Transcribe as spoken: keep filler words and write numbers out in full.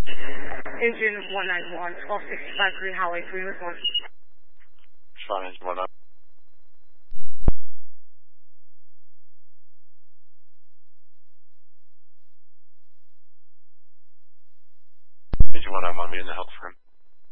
Engine one ninety-one, twelve sixty-five Green Highway, three with one. Sean, engine one up. Engine one, I'm on me in the help for him.